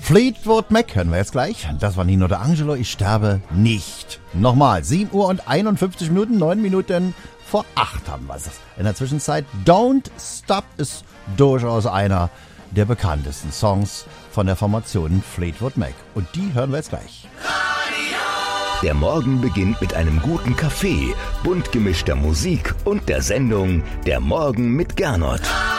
Fleetwood Mac hören wir jetzt gleich. Das war Nino D'Angelo, ich sterbe nicht. Nochmal, 7 Uhr und 51 Minuten, 9 Minuten vor 8 haben wir es. In der Zwischenzeit, Don't Stop ist durchaus einer der bekanntesten Songs von der Formation Fleetwood Mac. Und die hören wir jetzt gleich. Der Morgen beginnt mit einem guten Kaffee, bunt gemischter Musik und der Sendung Der Morgen mit Gernot.